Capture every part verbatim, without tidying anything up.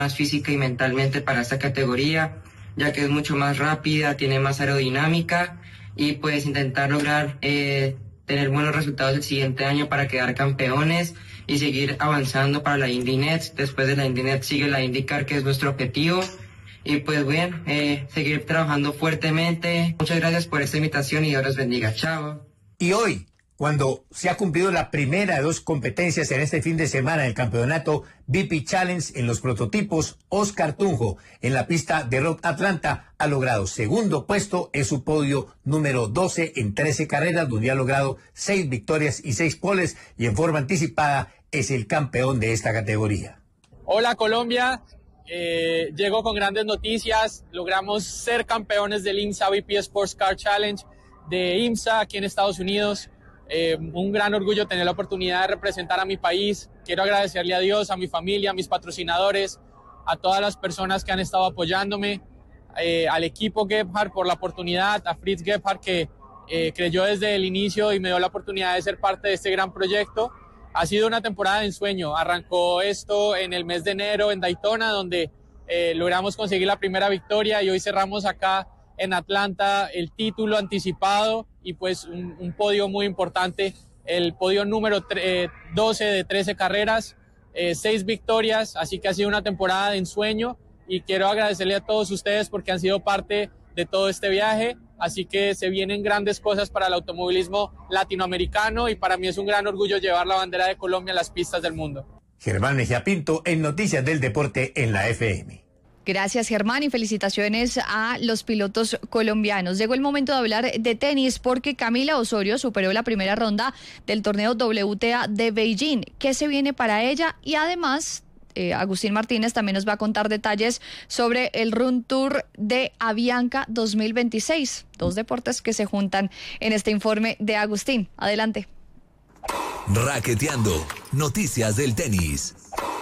más física y mentalmente para esta categoría, ya que es mucho más rápida, tiene más aerodinámica y pues intentar lograr eh, tener buenos resultados el siguiente año para quedar campeones y seguir avanzando para la Indy Nets. Después de la Indy Nets sigue la IndyCar, que es nuestro objetivo. Y pues bueno, eh, seguir trabajando fuertemente. Muchas gracias por esta invitación y Dios los bendiga. Chao. Y hoy, cuando se ha cumplido la primera de dos competencias en este fin de semana del campeonato V P Challenge en los prototipos, Oscar Tunjo en la pista de Rock Atlanta ha logrado segundo puesto en su podio número doce en trece carreras, donde ha logrado seis victorias y seis poles, y en forma anticipada es el campeón de esta categoría. Hola Colombia, eh, llego con grandes noticias. Logramos ser campeones del IMSA V P Sports Car Challenge de IMSA aquí en Estados Unidos. Eh, un gran orgullo tener la oportunidad de representar a mi país. Quiero agradecerle a Dios, a mi familia, a mis patrocinadores, a todas las personas que han estado apoyándome, eh, al equipo Gebhardt por la oportunidad, a Fritz Gebhardt que eh, creyó desde el inicio y me dio la oportunidad de ser parte de este gran proyecto. Ha sido una temporada de ensueño. Arrancó esto en el mes de enero en Daytona, donde eh, logramos conseguir la primera victoria, y hoy cerramos acá en Atlanta el título anticipado y pues un, un podio muy importante, el podio número eh, doce de trece carreras, eh, seis victorias, así que ha sido una temporada de ensueño y quiero agradecerle a todos ustedes porque han sido parte de todo este viaje, así que se vienen grandes cosas para el automovilismo latinoamericano y para mí es un gran orgullo llevar la bandera de Colombia a las pistas del mundo. Germán Mejía Pinto en Noticias del Deporte en la F M. Gracias, Germán, y felicitaciones a los pilotos colombianos. Llegó el momento de hablar de tenis porque Camila Osorio superó la primera ronda del torneo W T A de Beijing. ¿Qué se viene para ella? Y además, eh, Agustín Martínez también nos va a contar detalles sobre el Run Tour de Avianca dos mil veintiséis. Dos deportes que se juntan en este informe de Agustín. Adelante. Raqueteando, noticias del tenis.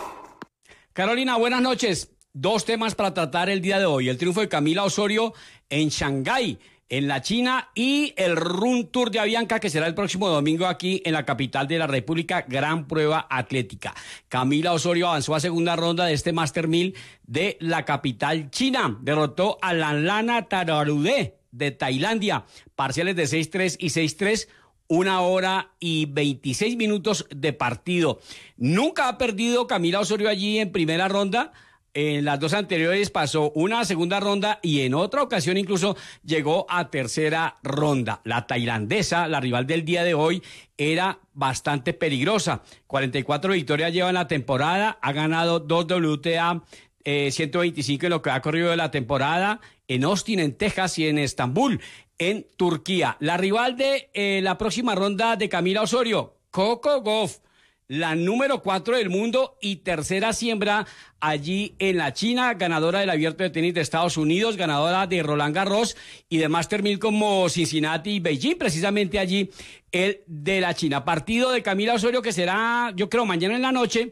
Carolina, buenas noches. Dos temas para tratar el día de hoy: el triunfo de Camila Osorio en Shanghái, en la China, y el Run Tour de Avianca, que será el próximo domingo aquí en la capital de la República, gran prueba atlética. Camila Osorio avanzó a segunda ronda de este Master mil de la capital china. Derrotó a Lanlana Tararude de Tailandia, parciales de seis tres y seis tres, una hora y veintiséis minutos de partido. Nunca ha perdido Camila Osorio allí en primera ronda. En las dos anteriores pasó una segunda ronda y en otra ocasión incluso llegó a tercera ronda. La tailandesa, la rival del día de hoy, era bastante peligrosa. cuarenta y cuatro victorias lleva en la temporada, ha ganado dos W T A eh, ciento veinticinco en lo que ha corrido de la temporada, en Austin, en Texas, y en Estambul, en Turquía. La rival de eh, la próxima ronda de Camila Osorio, Coco Gauff, la número cuatro del mundo y tercera siembra allí en la China, ganadora del Abierto de Tenis de Estados Unidos, ganadora de Roland Garros y de Master mil como Cincinnati y Beijing, precisamente allí el de la China. Partido de Camila Osorio que será, yo creo, mañana en la noche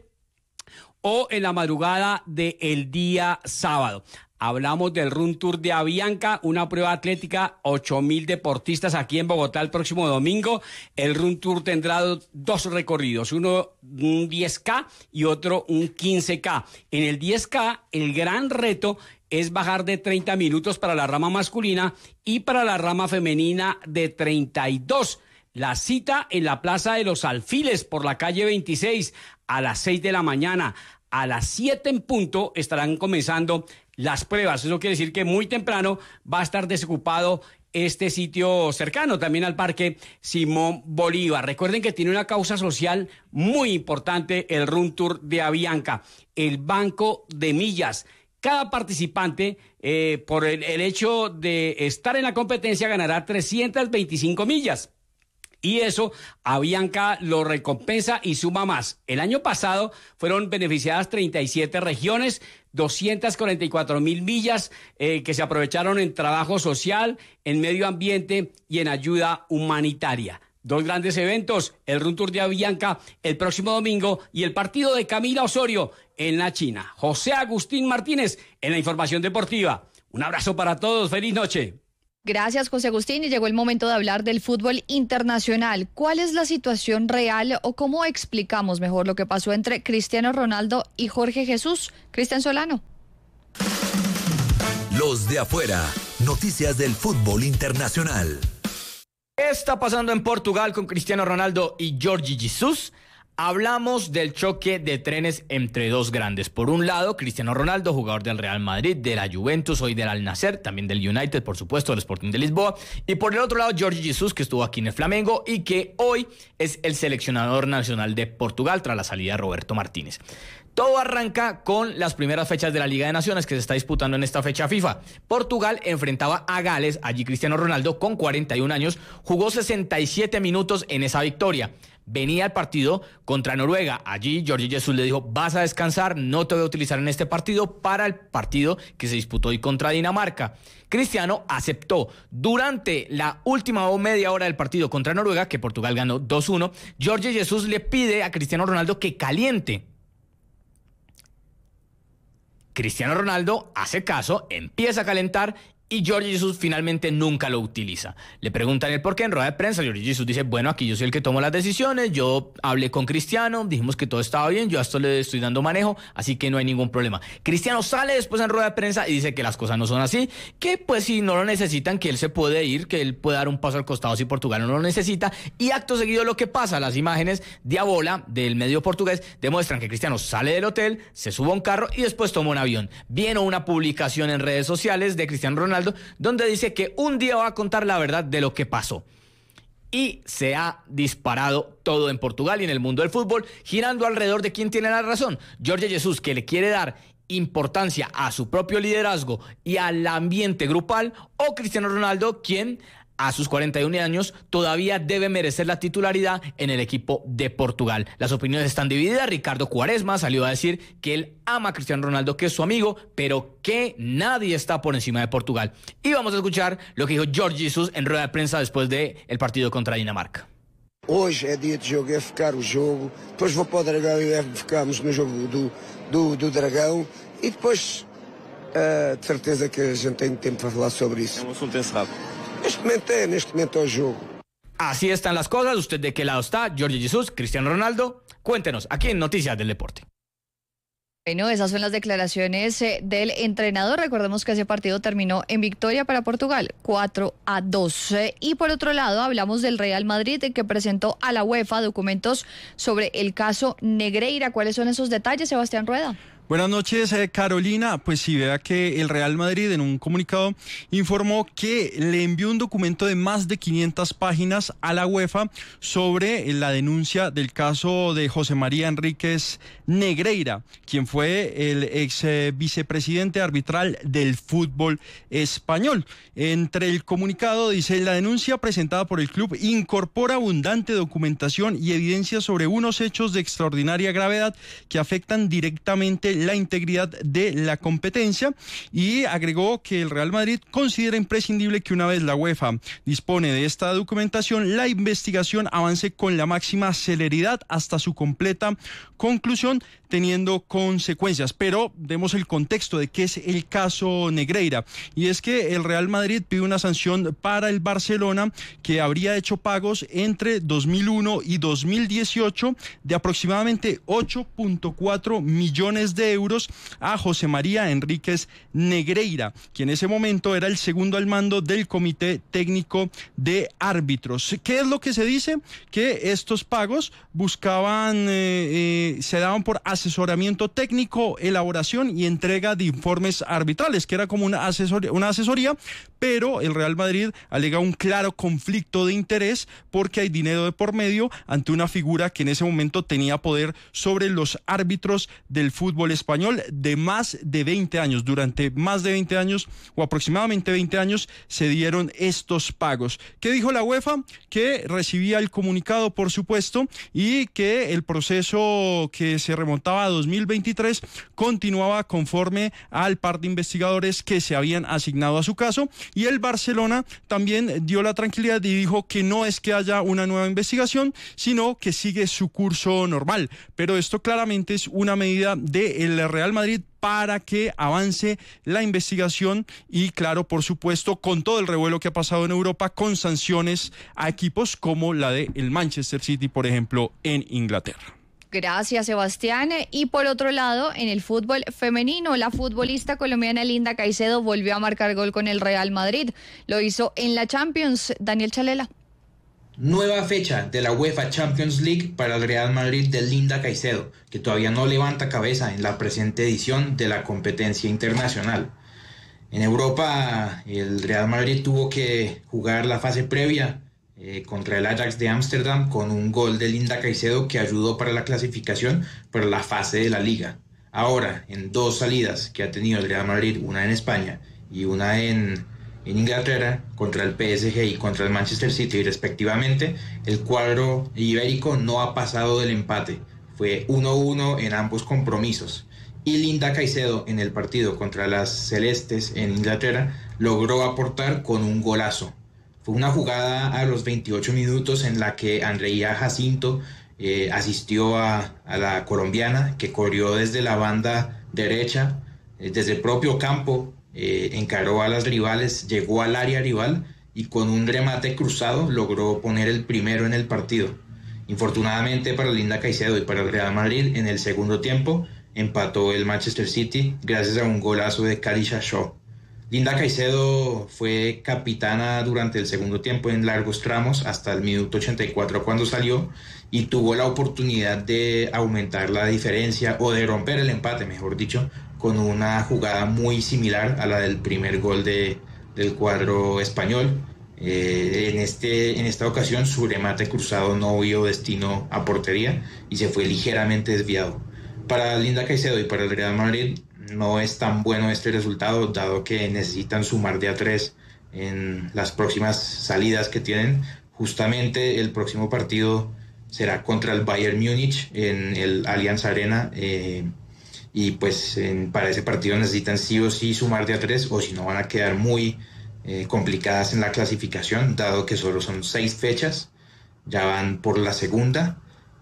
o en la madrugada del día sábado. Hablamos del Run Tour de Avianca, una prueba atlética, ocho mil deportistas aquí en Bogotá el próximo domingo. El Run Tour tendrá dos recorridos, uno un diez K y otro un quince K. En el diez K, el gran reto es bajar de treinta minutos para la rama masculina y para la rama femenina de treinta y dos. La cita en la Plaza de los Alfiles por la calle veintiséis a las seis de la mañana. A las siete en punto estarán comenzando las pruebas. Eso quiere decir que muy temprano va a estar desocupado este sitio cercano también al Parque Simón Bolívar. Recuerden que tiene una causa social muy importante el Run Tour de Avianca, el banco de millas. Cada participante, eh, por el, el hecho de estar en la competencia, ganará trescientas veinticinco millas. Y eso Avianca lo recompensa y suma más. El año pasado fueron beneficiadas treinta y siete regiones, doscientas cuarenta y cuatro mil millas eh, que se aprovecharon en trabajo social, en medio ambiente y en ayuda humanitaria. Dos grandes eventos, el Run Tour de Avianca el próximo domingo y el partido de Camila Osorio en la China. José Agustín Martínez en la información deportiva. Un abrazo para todos, feliz noche. Gracias, José Agustín. Y llegó el momento de hablar del fútbol internacional. ¿Cuál es la situación real o cómo explicamos mejor lo que pasó entre Cristiano Ronaldo y Jorge Jesús? Cristian Solano. Los de afuera. Noticias del fútbol internacional. ¿Qué está pasando en Portugal con Cristiano Ronaldo y Jorge Jesus? Hablamos del choque de trenes entre dos grandes. Por un lado, Cristiano Ronaldo, jugador del Real Madrid, de la Juventus, hoy del Al Nassr, también del United, por supuesto, del Sporting de Lisboa. Y por el otro lado, Jorge Jesus, que estuvo aquí en el Flamengo y que hoy es el seleccionador nacional de Portugal tras la salida de Roberto Martínez. Todo arranca con las primeras fechas de la Liga de Naciones que se está disputando en esta fecha FIFA. Portugal enfrentaba a Gales, allí Cristiano Ronaldo con cuarenta y un años, jugó sesenta y siete minutos en esa victoria. Venía el partido contra Noruega. Allí Jorge Jesus le dijo, vas a descansar, no te voy a utilizar en este partido para el partido que se disputó hoy contra Dinamarca. Cristiano aceptó. Durante la última media hora del partido contra Noruega, que Portugal ganó dos uno, Jorge Jesus le pide a Cristiano Ronaldo que caliente. Cristiano Ronaldo hace caso, empieza a calentar y Jorge Jesus finalmente nunca lo utiliza. Le preguntan el por qué en rueda de prensa. Jorge Jesus dice, bueno, aquí yo soy el que tomo las decisiones, yo hablé con Cristiano, dijimos que todo estaba bien, yo a esto le estoy dando manejo, así que no hay ningún problema. Cristiano sale después en rueda de prensa y dice que las cosas no son así, que pues si no lo necesitan, que él se puede ir, que él puede dar un paso al costado si Portugal no lo necesita. Y acto seguido lo que pasa, las imágenes de Abola, del medio portugués, demuestran que Cristiano sale del hotel, se sube a un carro y después toma un avión. Viene una publicación en redes sociales de Cristiano Ronaldo donde dice que un día va a contar la verdad de lo que pasó. Y se ha disparado todo en Portugal y en el mundo del fútbol, girando alrededor de quién tiene la razón. Jorge Jesus, que le quiere dar importancia a su propio liderazgo y al ambiente grupal, o Cristiano Ronaldo, quien a sus cuarenta y un años todavía debe merecer la titularidad en el equipo de Portugal. Las opiniones están divididas. Ricardo Quaresma salió a decir que él ama a Cristiano Ronaldo, que es su amigo, pero que nadie está por encima de Portugal. Y vamos a escuchar lo que dijo Jorge Jesus en rueda de prensa después del partido contra Dinamarca. Hoje é dia de jogo, é focar o jogo, depois vou para o Dragão e focamos no jogo do, do, do Dragão e depois uh, de certeza que a gente tem tempo para falar sobre isso. É um assunto encerrado. Neste momento é, neste momento é o jogo. Así están las cosas. ¿Usted de qué lado está? Jorge Jesus, Cristiano Ronaldo. Cuéntenos aquí en Noticias del Deporte. Bueno, esas son las declaraciones eh, del entrenador. Recordemos que ese partido terminó en victoria para Portugal, cuatro a dos. Eh, y por otro lado, hablamos del Real Madrid, eh, que presentó a la UEFA documentos sobre el caso Negreira. ¿Cuáles son esos detalles, Sebastián Rueda? Buenas noches, eh, Carolina. Pues sí, vea que el Real Madrid en un comunicado informó que le envió un documento de más de quinientas páginas a la UEFA sobre la denuncia del caso de José María Enríquez Negreira, quien fue el ex eh, vicepresidente arbitral del fútbol español. Entre el comunicado dice, la denuncia presentada por el club incorpora abundante documentación y evidencia sobre unos hechos de extraordinaria gravedad que afectan directamente la integridad de la competencia, y agregó que el Real Madrid considera imprescindible que una vez la UEFA dispone de esta documentación, la investigación avance con la máxima celeridad hasta su completa conclusión, teniendo consecuencias. Pero demos el contexto de qué es el caso Negreira, y es que el Real Madrid pide una sanción para el Barcelona, que habría hecho pagos entre dos mil uno y dos mil dieciocho de aproximadamente ocho punto cuatro millones de euros a José María Enríquez Negreira, quien en ese momento era el segundo al mando del Comité Técnico de Árbitros. ¿Qué es lo que se dice? Que estos pagos buscaban, eh, eh, se daban por asesoramiento técnico, elaboración y entrega de informes arbitrales, que era como una asesoría, una asesoría, pero el Real Madrid alega un claro conflicto de interés porque hay dinero de por medio ante una figura que en ese momento tenía poder sobre los árbitros del fútbol español de más de veinte años. Durante más de veinte años o aproximadamente veinte años se dieron estos pagos. ¿Qué dijo la UEFA? Que recibía el comunicado, por supuesto, y que el proceso que se remontaba a dos mil veintitrés, continuaba conforme al par de investigadores que se habían asignado a su caso, y el Barcelona también dio la tranquilidad y dijo que no es que haya una nueva investigación, sino que sigue su curso normal. Pero esto claramente es una medida del Real Madrid para que avance la investigación y, claro, por supuesto, con todo el revuelo que ha pasado en Europa, con sanciones a equipos como la de el Manchester City, por ejemplo, en Inglaterra. Gracias, Sebastián. Y por otro lado, en el fútbol femenino, la futbolista colombiana Linda Caicedo volvió a marcar gol con el Real Madrid. Lo hizo en la Champions. Daniel Chalela. Nueva fecha de la UEFA Champions League para el Real Madrid de Linda Caicedo, que todavía no levanta cabeza en la presente edición de la competencia internacional. En Europa, el Real Madrid tuvo que jugar la fase previa eh, contra el Ajax de Ámsterdam con un gol de Linda Caicedo que ayudó para la clasificación para la fase de la Liga. Ahora, en dos salidas que ha tenido el Real Madrid, una en España y una en... en Inglaterra, contra el P S G y contra el Manchester City respectivamente, el cuadro ibérico no ha pasado del empate. Fue uno uno en ambos compromisos. Y Linda Caicedo, en el partido contra las Celestes en Inglaterra, logró aportar con un golazo. Fue una jugada a los veintiocho minutos en la que Andrea Jacinto eh, asistió a, a la colombiana, que corrió desde la banda derecha, eh, desde el propio campo, Eh, encaró a las rivales, llegó al área rival y con un remate cruzado logró poner el primero en el partido. Infortunadamente para Linda Caicedo y para el Real Madrid, en el segundo tiempo empató el Manchester City gracias a un golazo de Kalisha Shaw. Linda Caicedo fue capitana durante el segundo tiempo en largos tramos hasta el minuto ochenta y cuatro cuando salió, y tuvo la oportunidad de aumentar la diferencia o de romper el empate, mejor dicho, con una jugada muy similar a la del primer gol de, del cuadro español. Eh, en, este, en esta ocasión su remate cruzado no vio destino a portería y se fue ligeramente desviado. Para Linda Caicedo y para el Real Madrid no es tan bueno este resultado, dado que necesitan sumar de a tres en las próximas salidas que tienen. Justamente el próximo partido será contra el Bayern Múnich en el Allianz Arena, eh, y pues en, para ese partido necesitan sí o sí sumar de a tres, o si no van a quedar muy eh, complicadas en la clasificación, dado que solo son seis fechas, ya van por la segunda,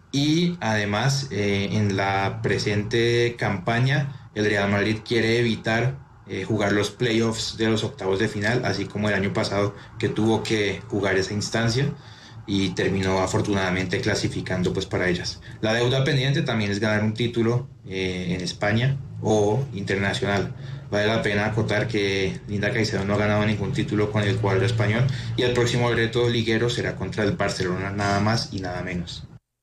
y además eh, en la presente campaña el Real Madrid quiere evitar eh, jugar los playoffs de los octavos de final, así como el año pasado que tuvo que jugar esa instancia y terminó afortunadamente clasificando pues para ellas. La deuda pendiente también es ganar un título eh, en España o internacional. Vale la pena acotar que Linda Caicedo no ha ganado ningún título con el cuadro español y el próximo reto liguero será contra el Barcelona, nada más y nada menos.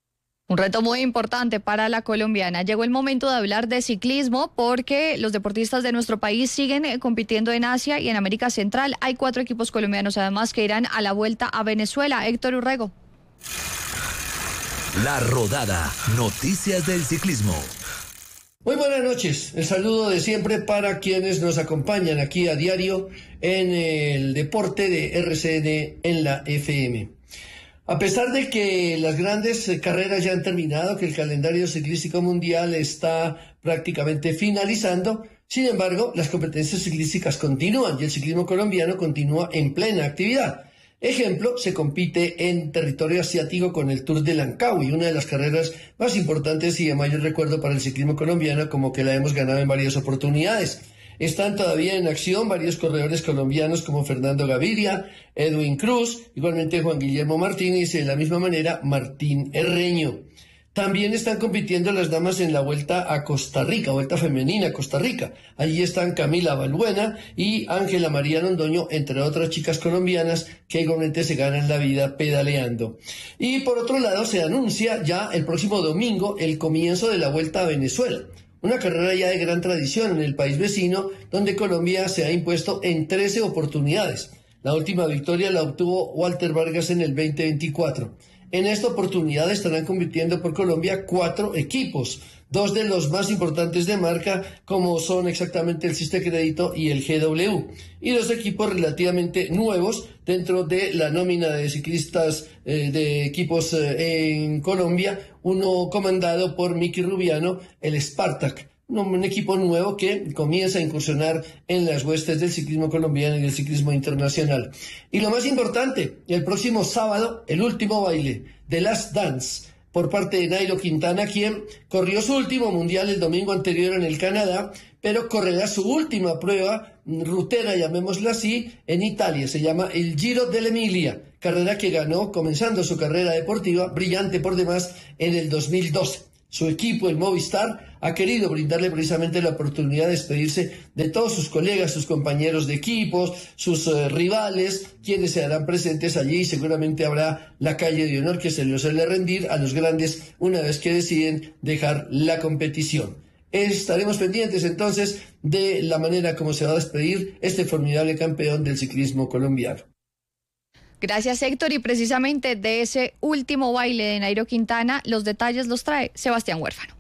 Un reto muy importante para la colombiana. Llegó el momento de hablar de ciclismo porque los deportistas de nuestro país siguen compitiendo en Asia y en América Central. Hay cuatro equipos colombianos además que irán a la Vuelta a Venezuela. Héctor Urrego. La Rodada, noticias del ciclismo. Muy buenas noches, el saludo de siempre para quienes nos acompañan aquí a diario en el deporte de R C N en la F M. A pesar de que las grandes carreras ya han terminado, que el calendario ciclístico mundial está prácticamente finalizando, sin embargo, las competencias ciclísticas continúan y el ciclismo colombiano continúa en plena actividad. Ejemplo, se compite en territorio asiático con el Tour de Langkawi, una de las carreras más importantes y de mayor recuerdo para el ciclismo colombiano, como que la hemos ganado en varias oportunidades. Están todavía en acción varios corredores colombianos como Fernando Gaviria, Edwin Cruz, igualmente Juan Guillermo Martínez y de la misma manera Martín Herreño. También están compitiendo las damas en la Vuelta a Costa Rica, Vuelta Femenina a Costa Rica. Allí están Camila Balbuena y Ángela María Londoño, entre otras chicas colombinas que igualmente se ganan la vida pedaleando. Y por otro lado se anuncia ya el próximo domingo el comienzo de la Vuelta a Venezuela. Una carrera ya de gran tradición en el país vecino, donde Colombia se ha impuesto en trece oportunidades. La última victoria la obtuvo Walter Vargas en el veinte veinticuatro. En esta oportunidad estarán compitiendo por Colombia cuatro equipos, dos de los más importantes de marca, como son exactamente el Siste Crédito y el G W, y dos equipos relativamente nuevos dentro de la nómina de ciclistas eh, de equipos eh, en Colombia, uno comandado por Miki Rubiano, el Spartak, un equipo nuevo que comienza a incursionar en las huestes del ciclismo colombiano y del ciclismo internacional. Y lo más importante, el próximo sábado, el último baile, The Last Dance, por parte de Nairo Quintana, quien corrió su último mundial el domingo anterior en el Canadá, pero correrá su última prueba rutera, llamémosla así, en Italia. Se llama el Giro dell'Emilia, carrera que ganó comenzando su carrera deportiva, brillante por demás, en el dos mil doce. Su equipo, el Movistar, ha querido brindarle precisamente la oportunidad de despedirse de todos sus colegas, sus compañeros de equipos, sus uh, rivales, quienes se harán presentes allí, y seguramente habrá la calle de honor que se les suele rendir a los grandes una vez que deciden dejar la competición. Estaremos pendientes entonces de la manera como se va a despedir este formidable campeón del ciclismo colombiano. Gracias, Héctor. Y precisamente de ese último baile de Nairo Quintana, los detalles los trae Sebastián Huérfano.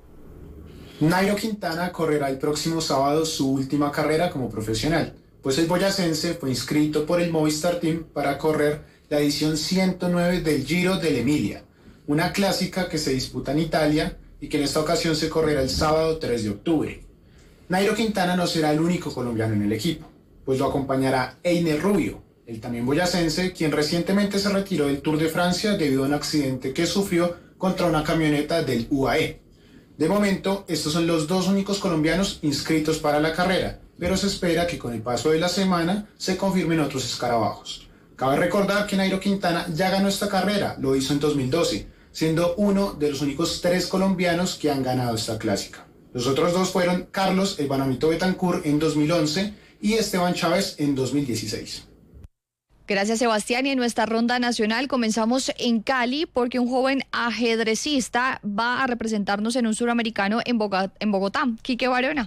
Nairo Quintana correrá el próximo sábado su última carrera como profesional, pues el boyacense fue inscrito por el Movistar Team para correr la edición ciento nueve del Giro dell'Emilia, una clásica que se disputa en Italia y que en esta ocasión se correrá el sábado tres de octubre. Nairo Quintana no será el único colombiano en el equipo, pues lo acompañará Einer Rubio, el también boyacense, quien recientemente se retiró del Tour de Francia debido a un accidente que sufrió contra una camioneta del U A E. De momento, estos son los dos únicos colombianos inscritos para la carrera, pero se espera que con el paso de la semana se confirmen otros escarabajos. Cabe recordar que Nairo Quintana ya ganó esta carrera, lo hizo en dos mil doce, siendo uno de los únicos tres colombianos que han ganado esta clásica. Los otros dos fueron Carlos El Bananito Betancur en dos mil once y Esteban Chávez en dos mil dieciséis. Gracias, Sebastián. Y en nuestra ronda nacional comenzamos en Cali porque un joven ajedrecista va a representarnos en un suramericano en Bogotá. En Bogotá. Quique Barona.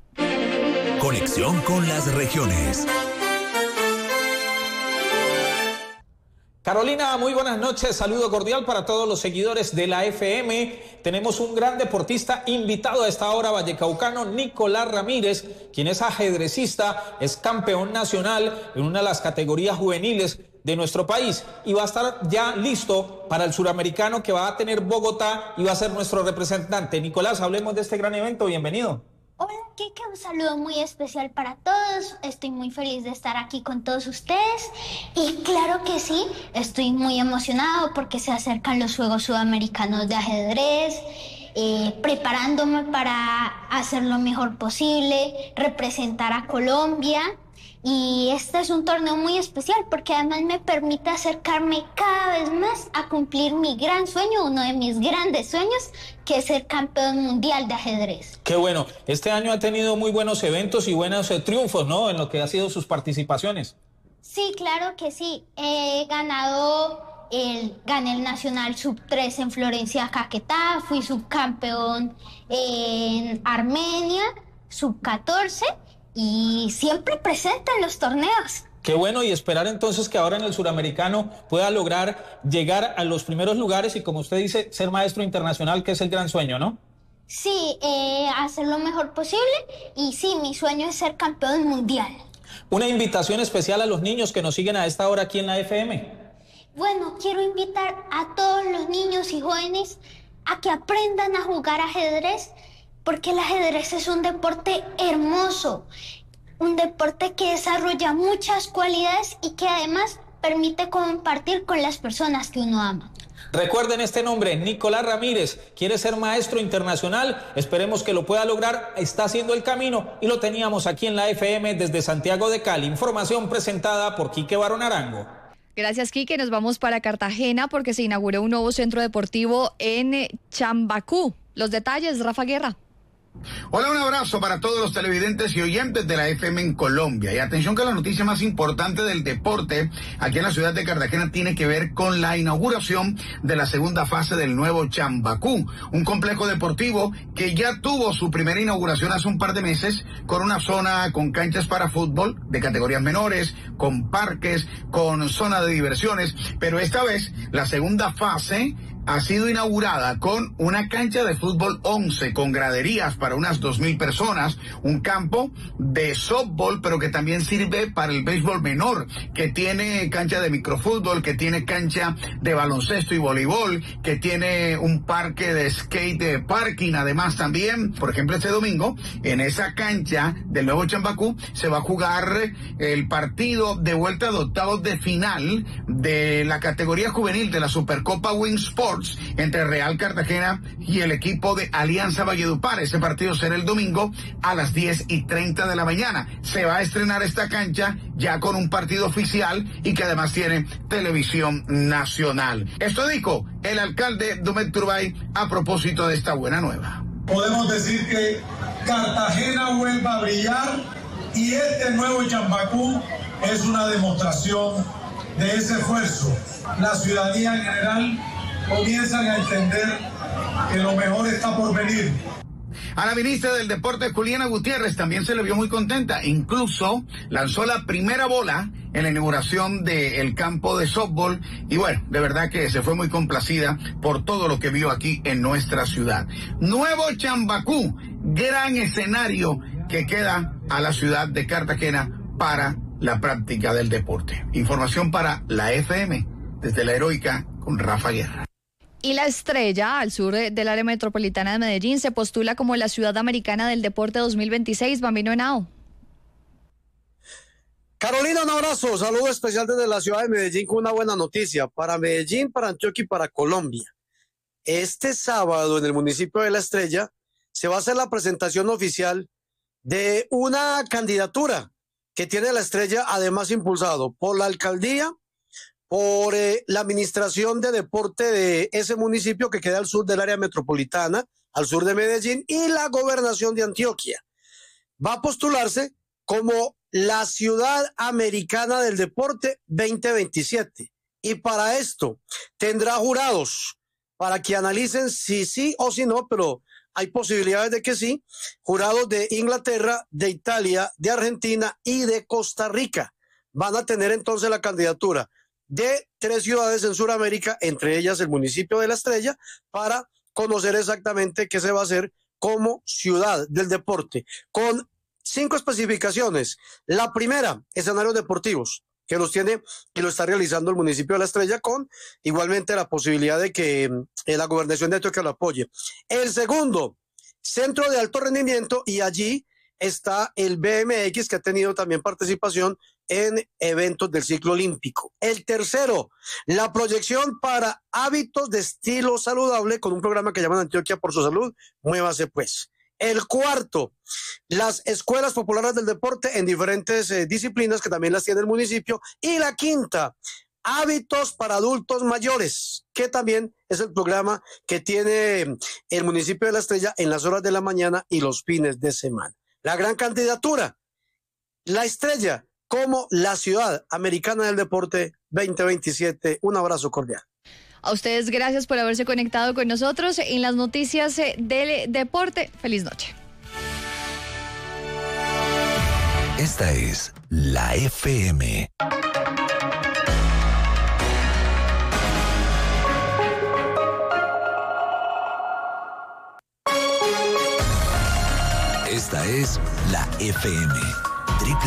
Conexión con las regiones. Carolina, muy buenas noches, saludo cordial para todos los seguidores de la F M. Tenemos un gran deportista invitado a esta hora, vallecaucano, Nicolás Ramírez, quien es ajedrecista, es campeón nacional en una de las categorías juveniles de nuestro país y va a estar ya listo para el suramericano que va a tener Bogotá y va a ser nuestro representante. Nicolás, hablemos de este gran evento, bienvenido. Hola, Kike, un saludo muy especial para todos. Estoy muy feliz de estar aquí con todos ustedes. Y claro que sí, estoy muy emocionado porque se acercan los Juegos Sudamericanos de Ajedrez, eh, preparándome para hacer lo mejor posible, representar a Colombia. Y este es un torneo muy especial porque además me permite acercarme cada vez más a cumplir mi gran sueño, uno de mis grandes sueños, que es ser campeón mundial de ajedrez. Qué bueno, este año ha tenido muy buenos eventos y buenos eh, triunfos, ¿no? En lo que ha sido sus participaciones. Sí, claro que sí. He ganado, el, gané el Nacional sub tres en Florencia, Caquetá, fui subcampeón en Armenia, sub catorce, y siempre presente en los torneos. Qué bueno, y esperar entonces que ahora en el suramericano pueda lograr llegar a los primeros lugares y, como usted dice, ser maestro internacional, que es el gran sueño, ¿no? Sí, eh, hacer lo mejor posible y sí, mi sueño es ser campeón mundial. Una invitación especial a los niños que nos siguen a esta hora aquí en la F M. Bueno, quiero invitar a todos los niños y jóvenes a que aprendan a jugar ajedrez, porque el ajedrez es un deporte hermoso, un deporte que desarrolla muchas cualidades y que además permite compartir con las personas que uno ama. Recuerden este nombre, Nicolás Ramírez, quiere ser maestro internacional, esperemos que lo pueda lograr, está haciendo el camino y lo teníamos aquí en la F M desde Santiago de Cali. Información presentada por Quique Barón Arango. Gracias, Quique. Nos vamos para Cartagena porque se inauguró un nuevo centro deportivo en Chambacú. Los detalles, Rafa Guerra. Hola, un abrazo para todos los televidentes y oyentes de la F M en Colombia. Y atención que la noticia más importante del deporte aquí en la ciudad de Cartagena tiene que ver con la inauguración de la segunda fase del nuevo Chambacú, un complejo deportivo que ya tuvo su primera inauguración hace un par de meses con una zona con canchas para fútbol de categorías menores, con parques, con zona de diversiones, pero esta vez la segunda fase ha sido inaugurada con una cancha de fútbol once, con graderías para unas dos mil personas, un campo de softball, pero que también sirve para el béisbol menor, que tiene cancha de microfútbol, que tiene cancha de baloncesto y voleibol, que tiene un parque de skate de parking. Además también, por ejemplo, este domingo, en esa cancha del nuevo Chambacú, se va a jugar el partido de vuelta de octavos de final de la categoría juvenil de la Supercopa Win Sports entre Real Cartagena y el equipo de Alianza Valledupar. Ese partido será el domingo a las diez y treinta de la mañana. Se va a estrenar esta cancha ya con un partido oficial y que además tiene televisión nacional. Esto dijo el alcalde Dumet Turbay a propósito de esta buena nueva. Podemos decir que Cartagena vuelve a brillar y este nuevo Chambacú es una demostración de ese esfuerzo. La ciudadanía en general comienzan a entender que lo mejor está por venir. A la ministra del Deporte, Juliana Gutiérrez, también se le vio muy contenta. Incluso lanzó la primera bola en la inauguración del campo de softball. Y bueno, de verdad que se fue muy complacida por todo lo que vio aquí en nuestra ciudad. Nuevo Chambacú, gran escenario que queda a la ciudad de Cartagena para la práctica del deporte. Información para la F M desde la Heroica con Rafa Guerra. Y La Estrella, al sur del área metropolitana de Medellín, se postula como la ciudad americana del deporte dos mil veintiséis. Bambino Henao. Carolina, un abrazo, saludo especial desde la ciudad de Medellín con una buena noticia para Medellín, para Antioquia y para Colombia. Este sábado en el municipio de La Estrella se va a hacer la presentación oficial de una candidatura que tiene La Estrella, además impulsado por la alcaldía, por eh, la administración de deporte de ese municipio que queda al sur del área metropolitana, al sur de Medellín, y la gobernación de Antioquia. Va a postularse como la ciudad americana del deporte veinte veintisiete. Y para esto tendrá jurados para que analicen si sí o si no, pero hay posibilidades de que sí, jurados de Inglaterra, de Italia, de Argentina y de Costa Rica. Van a tener entonces la candidatura de tres ciudades en Sudamérica, entre ellas el municipio de La Estrella, para conocer exactamente qué se va a hacer como ciudad del deporte, con cinco especificaciones. La primera, escenarios deportivos, que los tiene y lo está realizando el municipio de La Estrella, con igualmente la posibilidad de que eh, la gobernación de Antioquia lo apoye. El segundo, centro de alto rendimiento, y allí está el B M X, que ha tenido también participación en eventos del ciclo olímpico. El tercero, la proyección para hábitos de estilo saludable, con un programa que llaman Antioquia por su salud, muévase pues. El cuarto, las escuelas populares del deporte en diferentes eh, disciplinas, que también las tiene el municipio. Y la quinta, hábitos para adultos mayores, que también es el programa que tiene el municipio de La Estrella en las horas de la mañana y los fines de semana. La gran candidatura, La Estrella como la ciudad americana del deporte veinte veintisiete. Un abrazo cordial. A ustedes gracias por haberse conectado con nosotros en las noticias del deporte. Feliz noche. Esta es la F M. Esta es la F M.